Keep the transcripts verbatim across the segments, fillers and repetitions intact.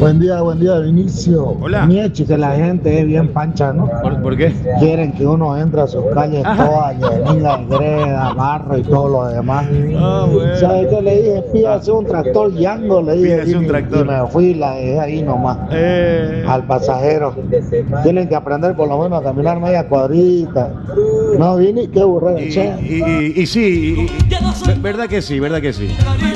Buen día, buen día, Vinicio. Hola. Miechi, que la gente es bien pancha, ¿no? ¿Por, por qué? Quieren que uno entre a sus calles todas llenas de greda, barro y todo lo demás. Ah, bueno. ¿Sabes qué le dije? Pídase un tractor Yango, le dije. Pídase un y, tractor. y me fui y la dejé ahí nomás. Eh, Al pasajero. Tienen que aprender por lo menos a caminar media cuadrita. No, Vini, qué burrada, y, che. y, y, y sí, y- y- verdad que sí, verdad que sí.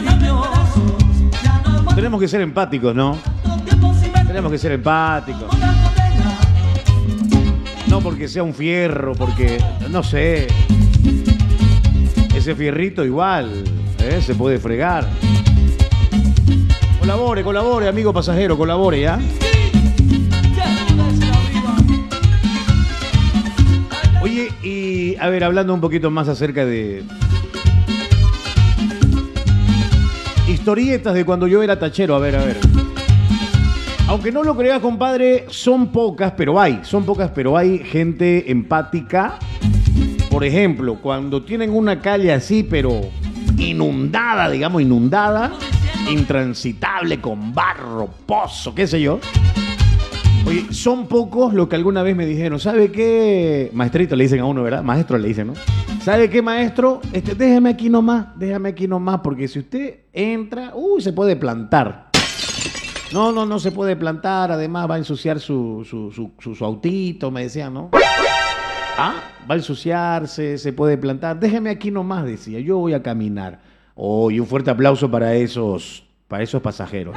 Tenemos que ser empáticos, ¿no? Tenemos que ser empáticos. No porque sea un fierro, porque, no sé, ese fierrito igual, ¿eh? Se puede fregar. Colabore, colabore, amigo pasajero, colabore, ¿ya? Oye, y a ver, hablando un poquito más acerca de historietas de cuando yo era tachero, a ver, a ver. Aunque no lo creas, compadre, son pocas, pero hay, son pocas, pero hay gente empática. Por ejemplo, cuando tienen una calle así, pero inundada, digamos, inundada, intransitable, con barro, pozo, qué sé yo. Oye, son pocos los que alguna vez me dijeron, ¿sabe qué? Maestrito le dicen a uno, ¿verdad? Maestro le dicen, ¿no? ¿Sabe qué, maestro? Este, déjeme aquí nomás, déjame aquí nomás, porque si usted entra, uy, se puede plantar. No, no, no se puede plantar, además va a ensuciar su, su, su, su, su autito, me decían, ¿no? Ah, va a ensuciarse, se puede plantar. Déjeme aquí nomás, decía, yo voy a caminar. Oh, y un fuerte aplauso para esos, para esos pasajeros.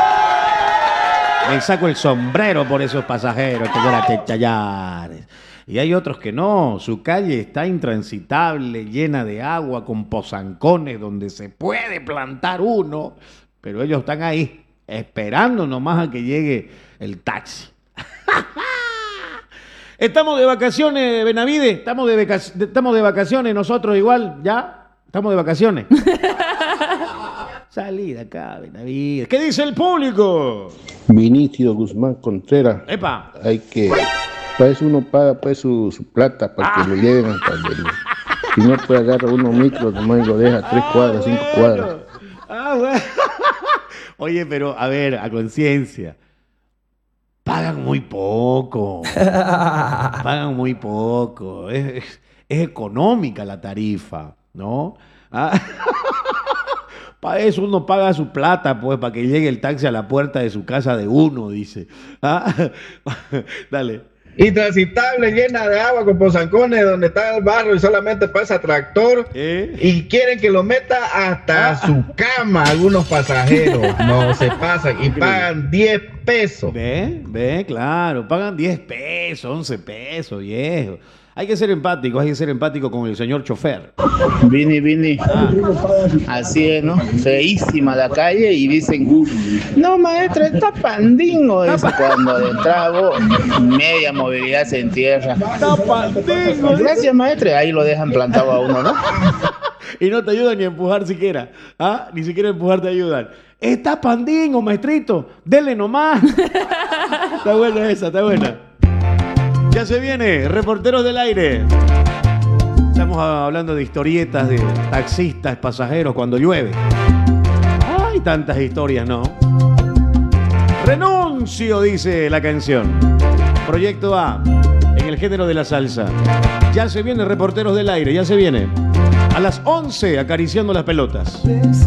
Me saco el sombrero por esos pasajeros que eran Chayares. Y hay otros que no, su calle está intransitable, llena de agua, con pozancones donde se puede plantar uno, pero ellos están ahí, esperando nomás a que llegue el taxi. Estamos de vacaciones, Benavides, estamos de, vacac- de- estamos de vacaciones nosotros igual, ¿ya? Estamos de vacaciones. Salí de acá, Benavides. ¿Qué dice el público? Vinicio Guzmán Contreras, Epa. hay que, para eso uno paga pues su, su plata para que Ah. lo lleven hasta el, si no puede agarrar uno micro nomás y lo deja tres cuadras, cinco cuadras. Ah, bueno. Oye, pero a ver, a conciencia. Pagan muy poco. Pagan muy poco. Es, es- es económica la tarifa, ¿no? Ah. Para eso uno paga su plata, pues, para que llegue el taxi a la puerta de su casa de uno, dice. Ah. Dale. Intransitable, llena de agua con pozancones donde está el barro y solamente pasa tractor. ¿Eh? Y quieren que lo meta hasta su cama algunos pasajeros. No se pasan y pagan diez pesos. Ve, ve, claro, pagan diez pesos, once pesos, viejo. Hay que ser empático, hay que ser empático con el señor chofer. Vini, Vini, así es, ¿no? Feísima la calle y dicen, no maestro, está pandingo. Dice, cuando de trago, media movilidad se entierra. Está pandingo. Gracias maestro, ahí lo dejan plantado a uno, ¿no? Y no te ayudan ni a empujar siquiera. ¿Ah? Ni siquiera empujar te ayudan. Está pandingo, maestrito. Dele nomás. Está buena esa, está buena. Ya se viene, Reporteros del Aire. Estamos hablando de historietas de taxistas, pasajeros cuando llueve. Hay tantas historias, ¿no? Renuncio, dice la canción. Proyecto A, en el género de la salsa. Ya se viene, Reporteros del Aire, ya se viene. A las once, acariciando las pelotas.